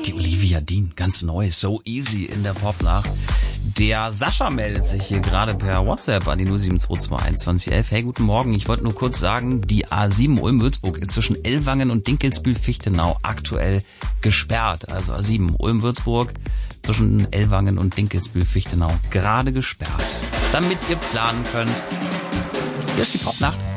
Die Olivia Dean, ganz neu, So Easy in der Popnacht. Der Sascha meldet sich hier gerade per WhatsApp an die 072212011. Hey, guten Morgen. Ich wollte nur kurz sagen, die A7 Ulm-Würzburg ist zwischen Ellwangen und Dinkelsbühl-Fichtenau aktuell gesperrt. Also A7 Ulm-Würzburg zwischen Ellwangen und Dinkelsbühl-Fichtenau gerade gesperrt. Damit ihr planen könnt. Hier ist die Popnacht.